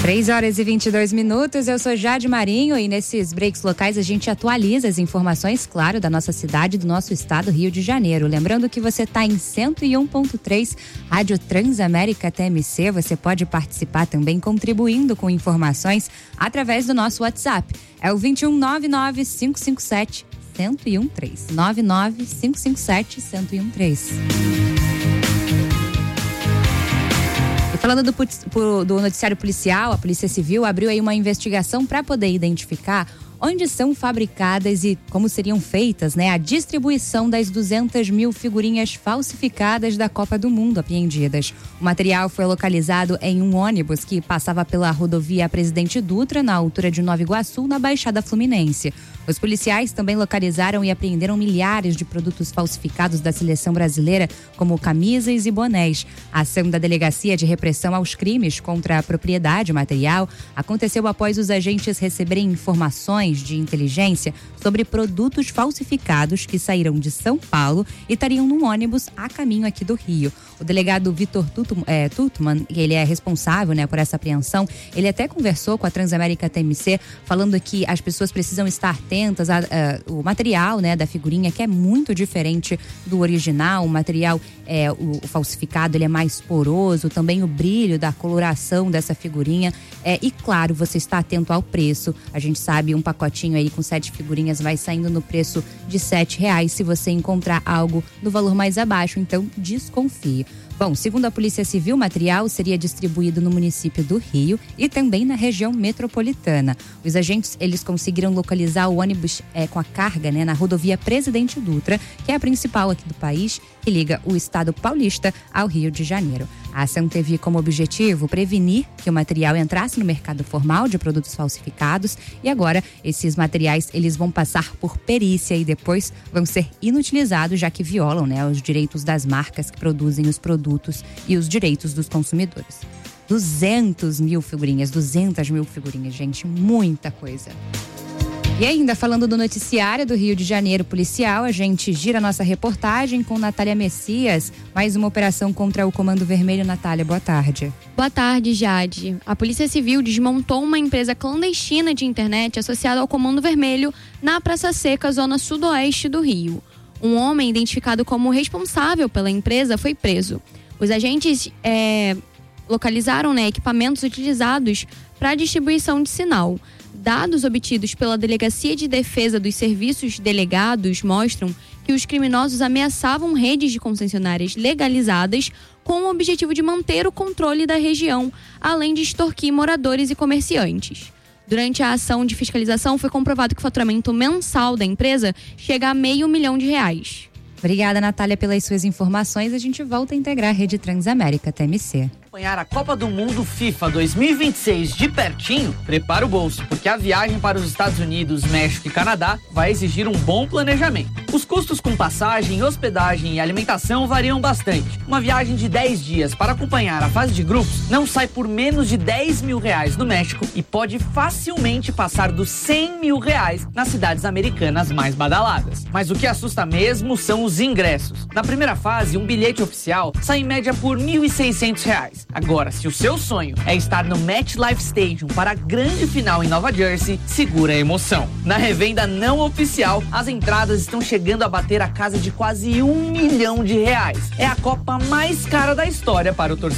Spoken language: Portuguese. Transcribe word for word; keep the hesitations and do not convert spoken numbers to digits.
três horas e vinte e dois minutos, eu sou Jade Marinho e nesses breaks locais a gente atualiza as informações, claro, da nossa cidade, do nosso estado, Rio de Janeiro. Lembrando que você está em cento e um ponto três, Rádio Transamérica T M C, você pode participar também contribuindo com informações através do nosso WhatsApp. É o vinte e um, nove nove cinco cinco sete, um zero um três, nove nove cinco cinco sete, um zero um três. Falando do, do noticiário policial, a Polícia Civil abriu aí uma investigação para poder identificar onde são fabricadas e como seriam feitas, né, a distribuição das duzentas mil figurinhas falsificadas da Copa do Mundo apreendidas. O material foi localizado em um ônibus que passava pela rodovia Presidente Dutra, na altura de Nova Iguaçu, na Baixada Fluminense. Os policiais também localizaram e apreenderam milhares de produtos falsificados da seleção brasileira, como camisas e bonés. A ação da Delegacia de Repressão aos Crimes contra a Propriedade Material aconteceu após os agentes receberem informações de inteligência sobre produtos falsificados que saíram de São Paulo e estariam num ônibus a caminho aqui do Rio. O delegado Vitor Tutman, ele é responsável, né, por essa apreensão, ele até conversou com a Transamérica T M C, falando que as pessoas precisam estar atentas ao material, né, da figurinha, que é muito diferente do original. O material, é, o, o falsificado, ele é mais poroso, também o brilho da coloração dessa figurinha. É, e claro, você está atento ao preço. A gente sabe, um pacotinho aí com sete figurinhas vai saindo no preço de sete reais. Se você encontrar algo no valor mais abaixo, então desconfie. Bom, segundo a Polícia Civil, o material seria distribuído no município do Rio e também na região metropolitana. Os agentes, eles conseguiram localizar o ônibus é, com a carga, né, na rodovia Presidente Dutra, que é a principal aqui do país, que liga o estado paulista ao Rio de Janeiro. A ação teve como objetivo prevenir que o material entrasse no mercado formal de produtos falsificados e agora esses materiais, eles vão passar por perícia e depois vão ser inutilizados, já que violam, né, os direitos das marcas que produzem os produtos e os direitos dos consumidores. duzentas mil figurinhas, duzentas mil figurinhas, gente, muita coisa. E ainda falando do noticiário do Rio de Janeiro policial, a gente gira a nossa reportagem com Natália Messias, mais uma operação contra o Comando Vermelho. Natália, boa tarde. Boa tarde, Jade. A Polícia Civil desmontou uma empresa clandestina de internet associada ao Comando Vermelho na Praça Seca, zona sudoeste do Rio. Um homem identificado como responsável pela empresa foi preso. Os agentes é, localizaram, né, equipamentos utilizados para a distribuição de sinal. Dados obtidos pela Delegacia de Defesa dos Serviços Delegados mostram que os criminosos ameaçavam redes de concessionárias legalizadas com o objetivo de manter o controle da região, além de extorquir moradores e comerciantes. Durante a ação de fiscalização, foi comprovado que o faturamento mensal da empresa chega a meio milhão de reais. Obrigada, Natália, pelas suas informações. A gente volta a integrar a Rede Transamérica T M C. Acompanhar a Copa do Mundo FIFA dois mil e vinte e seis de pertinho? Prepara o bolso, porque a viagem para os Estados Unidos, México e Canadá vai exigir um bom planejamento. Os custos com passagem, hospedagem e alimentação variam bastante. Uma viagem de dez dias para acompanhar a fase de grupos não sai por menos de dez mil reais no México e pode facilmente passar dos cem mil reais nas cidades americanas mais badaladas. Mas o que assusta mesmo são os ingressos. Na primeira fase, um bilhete oficial sai em média por mil e seiscentos reais. Agora, se o seu sonho é estar no MetLife Stadium para a grande final em Nova Jersey, segura a emoção. Na revenda não oficial, as entradas estão chegando a bater a casa de quase um milhão de reais. É a Copa mais cara da história para o torcedor.